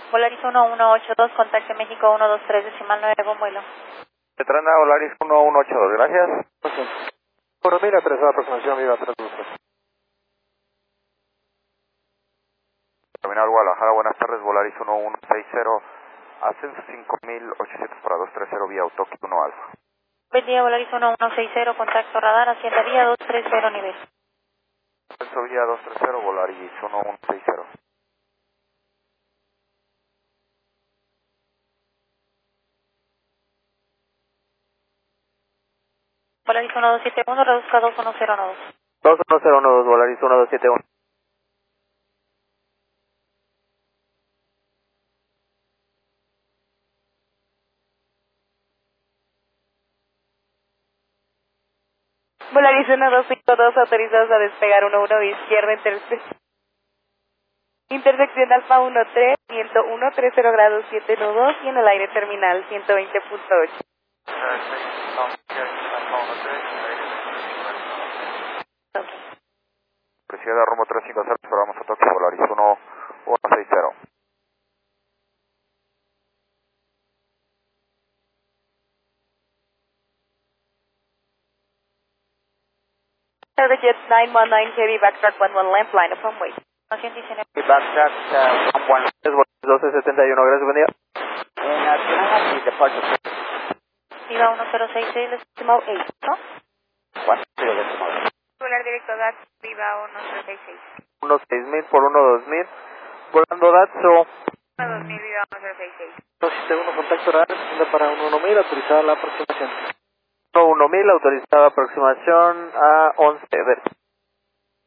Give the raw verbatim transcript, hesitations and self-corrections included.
Volaris uno uno ocho dos, contacte México uno dos tres, decimal nueve con vuelo. Tetrana Volaris uno uno ocho dos, gracias. Bueno, mira, aterrizada aproximación, viva tres dos tres. Terminal Guadalajara, buenas tardes, Volaris uno uno seis cero, ascenso cinco mil ochocientos para dos tres cero, vía Autoki uno Alfa. Buen día, Volaris uno uno seis cero, contacto radar, hacienda vía dos tres cero nivel. Ascenso vía dos tres cero, Volaris uno uno seis cero. Volaris uno dos siete uno, reduzca dos uno cero uno dos. dos uno cero uno dos, Volaris uno dos siete uno. Volaris uno dos cinco dos, autorizados a despegar uno uno izquierda, intersección. Intersección Alfa uno tres, viento uno tres cero grados siete dos y en el aire terminal ciento veinte punto ocho. Presidente rumbo tres cinco cero, esperamos a Tokio, Volaris uno uno seis cero. Jet nine one nine, heavy backtrack one one left line upon way. ciento diecinueve. Backtrack uh, one one, doce setenta y uno, gracias, buen día. And uh, can I have the departure? Viva uno cero seis seis, decimal ocho, ¿no? One zero decimal. Volar directo D A T, viva uno cero seis seis. uno seis mil por uno dos mil, volando Datso. uno dos mil, viva uno cero seis seis. dos siete uno, contacto radar, anda para uno uno mil, autorizada la aproximación. uno uno mil, autorizada aproximación a once, ver.